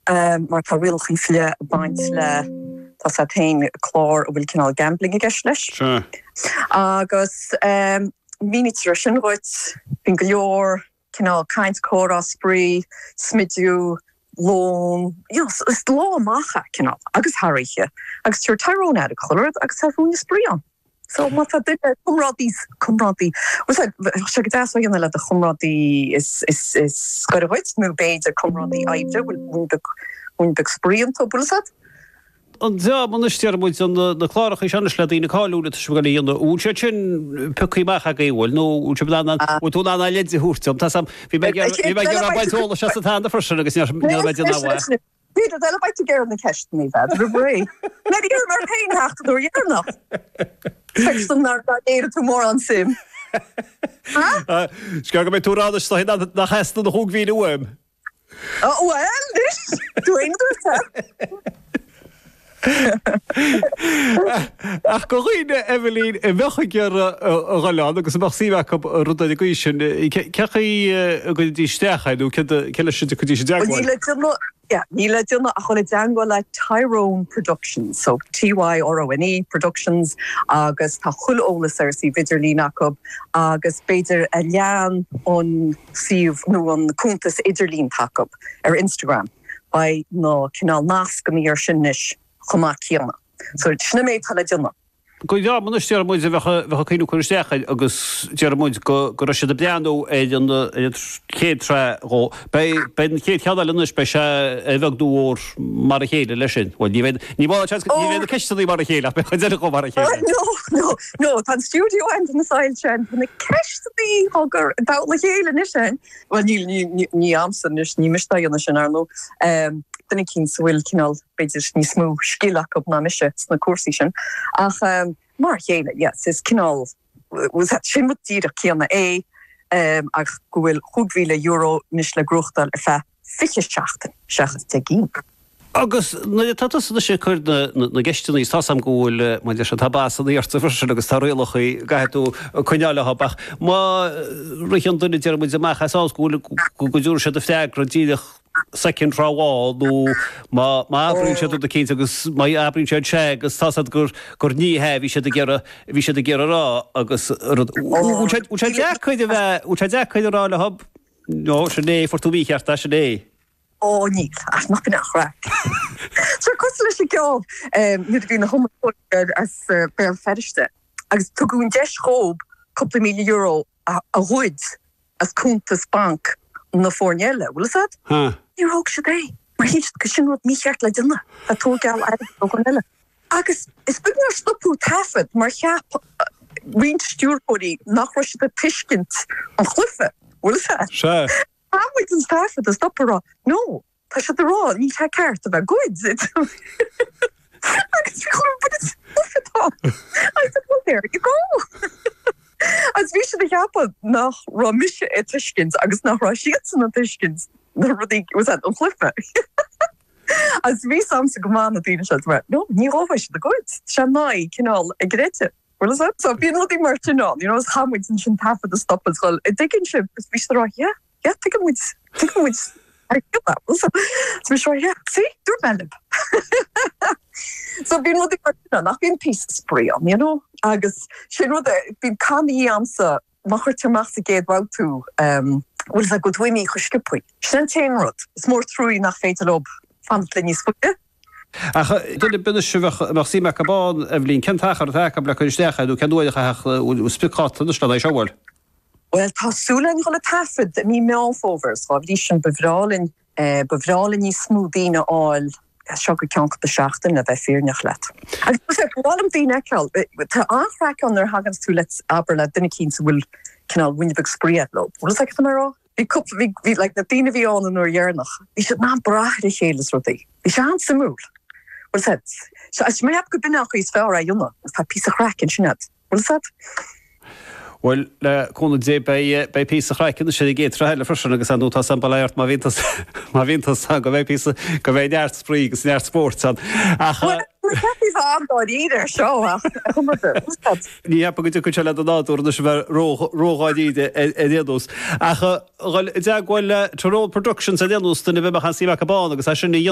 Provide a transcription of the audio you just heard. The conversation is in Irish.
mar tá riil chifle baint le tá sa tain chlár bhfuil cinál gambling a gceis leis. Agus mínitre sin roit bin go leor cinál caint córa sprí, smidú, lón, is lá macha cinál, agus haríe, agus tíir Tyrone ad a choir agus tarún spríán. So wat dat dit komradí was se gedá ynne le a chomradí is go hoit nu beidir komradí aide hun be sprían to bulsat. An man stear mu an na chláach is anle ína cáúla go íonna úse sin puíach a géhil nó úse blan tú anna ledí hústom Tá hí baintóla se tána fri agus ná. Peter, they'll bite to get in the cash to me, that. Maybe you're more pain after the year enough. Fix them there, tomorrow on sim. Huh? Ska go med to rader så hinna na hästen och hugg vid OM. Oh, well, this. Du är inte Ach goine Evelyn welche keer Roland agus mag si rond de goisisin cechi go dí steachheid ú kelle go dí Níle duna a chola deangáil le Tyrone Productions, so TYRONE Productions, agus tá chulolalas ar sí viidir línacob, agus beidir a lean an siomh nó an cúntas idirlín tacob ar Instagram, by no cinál nasc go ar sinnis chumá cíanna. So sinna méid thala duna. Go man stear muid bhecha cíú chuistecha agus dear muid go se de bleanú an chétre ben chéad cheadalnas be se bheith dúór mar a chéile lei sin. Ní bh ceistí mar a chéile be chu go mar a chéile. No, tá studio an na saoil sin na ceistí thugur da le chéile is sin. Well ní amsan is ní misteanna sin arno. Dynne cín sa bhfuil cinál beidir ní smú scílach op na mise na cuasaí sin. Ach mar chéile, yes, is cinál was het sin mu díad a cíanna ach go bhfuil €100,000 mis le gruchtal ar fe seachas te gín. Agus tá sé chuir na geistena í sam gohfuil mai se tabás an íirta fri agus tá réalachaí gaiú coineáile habach. Má rian duine dear muid amach asásúla go dúr se a feagr díadach second ráháú má ábrín sé a cé agus mai ábrín sé se agus tásad gur ní he hí sé a ggéar rá agus chuide rá le hab nó se né fortúí cheart se né. Oh, niet. Ach, nog een afraak. Zo kostelijk is job. Nu ik na homofoon als per verste. Als toen een €10 couple €1,000,000 a goed als Kuntes Bank na fornelle. Wil dat? Hier ook ze bij. Maar hier kun je wat niet echt laten doen. Dat toon ik al eigenlijk ook wel. Agus is ben je stop hoe tafet, maar ja, wind stuurpody nach was je de tischkind aan gluffen. Wil dat? Sure. Hamid an staff at the stopper. No, tá sé the raw, ní tá ceart about goods. But it's I said, well, there you go. As we should have nach ra misje tischkins, agus nach ra shietsen tischkins. Was that on cliffe. As we samse goman at dine shot, no, ní rovish the goods. Shanai, kinal, a grete. What is that? So being nothing more to know, as Hamid and Shintaff at the stop as well. A digging ship is we should yeah, take him with. I feel that. So sure, yeah. See, do melib. So being looking for nach being peace spray on, Agus she being candy answer. Machar machsa gate out to what is a good wimi chuskipui. Shen chain rot. It's more through nach fatal ob. Fantlini spute. Ach, dunne binne mar si me cabán Evelyn Kentachar a ble chuistecha dú ceúidecha spicát an sta seáil. Well, tásúlan gola tafid ní meáfóvers, gá bhí sin bevrála ní smúdína áil seo go ceann de seachtain a bheith fearneach leat. Agus bhálam bhí neceil, tá anhraach an ar hagans tú let aber le duine cín sa bhfuil cinál winibh spríad lo. Bhfuil ag marrá? Bhí like na daine bhí an ar dhearnach. Bhí sé ná brathir chélas rudaí. Bhí sé an sa múl. Bhfuil het? So as mé heb go binach is fear a dionne, tá pí a chraach in sinad. Bhfuil het? Well, konna dé bei pí a chraicin sé gé treile frisin agus anú tá san baléirt má vintas go bheith pí go bheith neart sprí agus neart sport san. Íidir seo Ní heb go chu le an náú se bheith róáidíide déús. Acha ghil Tyrone Productions a déús duna bheith chan sí Cabán agus sinna